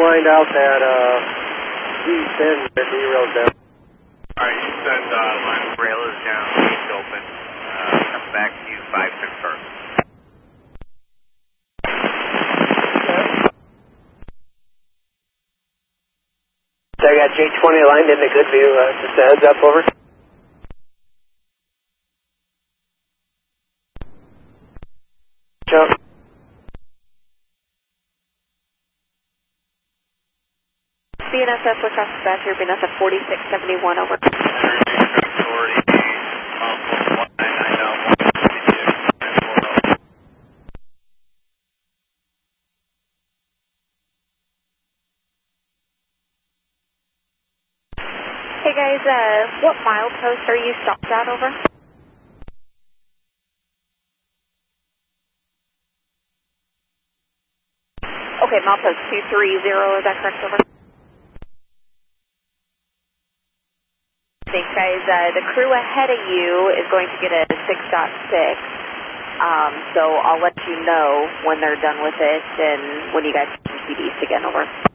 lined out that east end that derailed down. Alright, you said line of rail is down, gate's open. Come back to you 5 confirm. So I got J20 lined into Goodview, just a heads up, over. Jump. BNSF, we're crossing back here, BNSF 4671, over. Hey guys, what milepost are you stopped at, over? Okay, milepost 230, is that correct, over? Thanks guys, the crew ahead of you is going to get a 6.6, so I'll let you know when they're done with it and when you guys can see east again, over.